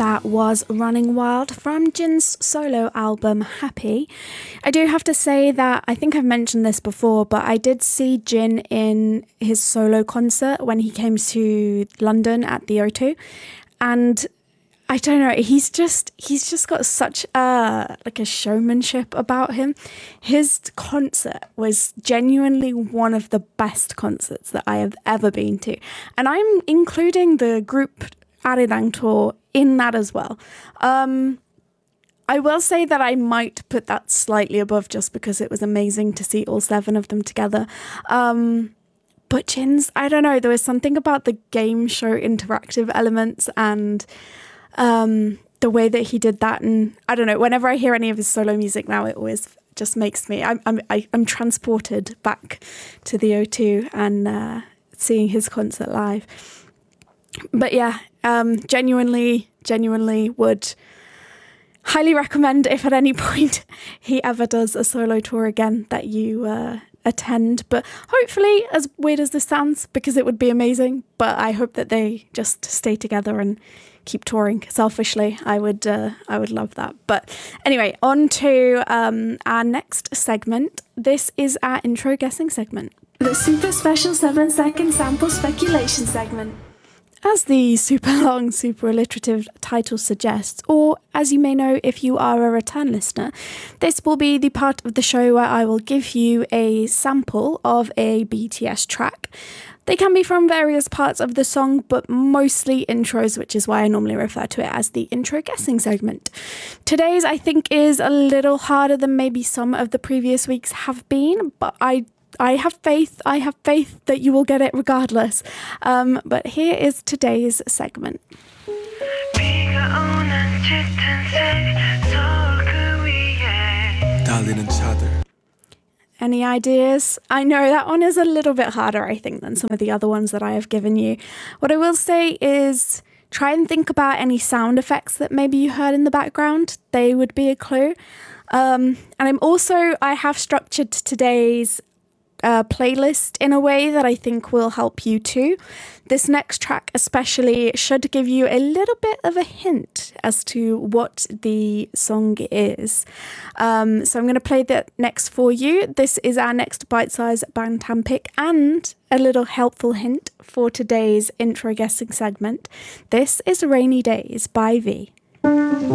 that was Running Wild from Jin's solo album Happy. I do have to say that I think I've mentioned this before, but I did see Jin in his solo concert when he came to London at the O2, and I don't know, he's just got such a showmanship about him. His concert was genuinely one of the best concerts that I have ever been to, and I'm including the group Arirang tour in that as well. I will say that I might put that slightly above just because it was amazing to see all 7 of them together. But Jin's, I don't know, there was something about the game show interactive elements and the way that he did that, and I don't know, whenever I hear any of his solo music now, it always just makes me, I'm transported back to the O2 and seeing his concert live. But yeah, genuinely would highly recommend, if at any point he ever does a solo tour again, that you attend. But hopefully, as weird as this sounds, because it would be amazing, but I hope that they just stay together and keep touring. Selfishly, I would love that. But anyway, on to our next segment. This is our intro guessing segment, the super special 7-second sample speculation segment. As the super long, super alliterative title suggests, or as you may know if you are a return listener, this will be the part of the show where I will give you a sample of a BTS track. They can be from various parts of the song, but mostly intros, which is why I normally refer to it as the intro guessing segment. Today's, I think, is a little harder than maybe some of the previous weeks have been, but I have faith that you will get it regardless. But here is today's segment. Any ideas? I know that one is a little bit harder, I think, than some of the other ones that I have given you. What I will say is try and think about any sound effects that maybe you heard in the background. They would be a clue. And I have structured today's playlist in a way that I think will help you too. This next track especially should give you a little bit of a hint as to what the song is. So I'm going to play that next for you. This is our next bite-sized Bangtan pick and a little helpful hint for today's intro guessing segment. This is Rainy Days by V.